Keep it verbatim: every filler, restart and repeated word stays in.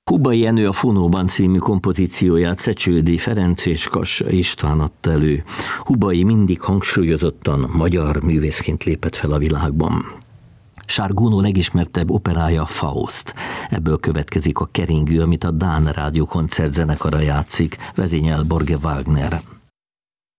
Hubai Jenő a Fonóban című kompozícióját Szecsődi Ferenc és Kassa István adta elő. Hubai mindig hangsúlyozottan magyar művészként lépett fel a világban. Charles Gounod legismertebb operája Faust. Ebből következik a Keringő, amit a Dán Rádió koncertzenekara játszik, vezényel Borge Wagner.